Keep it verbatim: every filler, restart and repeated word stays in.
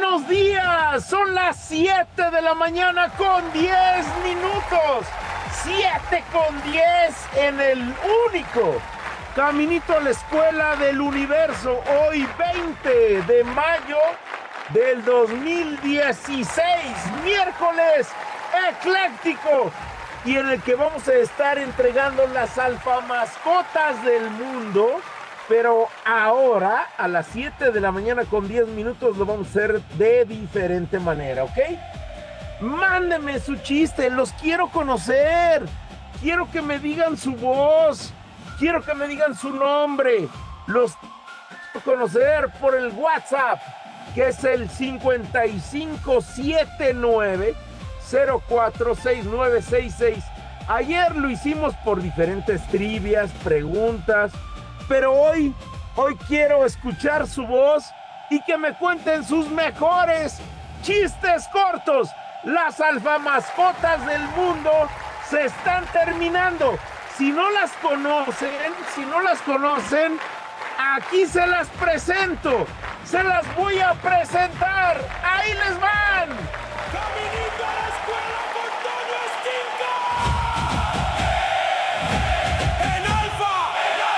buenos días. Son las siete de la mañana con diez minutos. siete con diez en el único Caminito a la Escuela del Universo. Hoy veinte de mayo del dos mil dieciséis, miércoles ecléctico, y en el que vamos a estar entregando las alfamascotas del mundo. Pero ahora, a las siete de la mañana con diez minutos, lo vamos a hacer de diferente manera, ¿ok? Mándenme su chiste, los quiero conocer. Quiero que me digan su voz. Quiero que me digan su nombre. Los quiero conocer por el WhatsApp, que es el cincuenta y cinco setenta y nueve cero cuatro seis nueve seis seis. Ayer lo hicimos por diferentes trivias, preguntas, pero hoy, hoy quiero escuchar su voz y que me cuenten sus mejores chistes cortos. Las alfamascotas del mundo se están terminando. Si no las conocen, si no las conocen, aquí se las presento. Se las voy a presentar. Ahí les van.